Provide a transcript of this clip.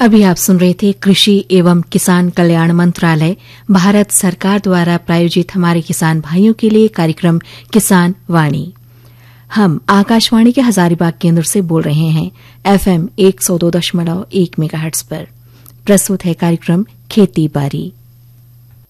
अभी आप सुन रहे थे कृषि एवं किसान कल्याण मंत्रालय भारत सरकार द्वारा प्रायोजित हमारे किसान भाइयों के लिए कार्यक्रम किसान वाणी। हम आकाशवाणी के हजारीबाग केंद्र से बोल रहे हैं FM 102.1 मेगाहर्ट्ज पर। प्रस्तुत है कार्यक्रम खेती बारी।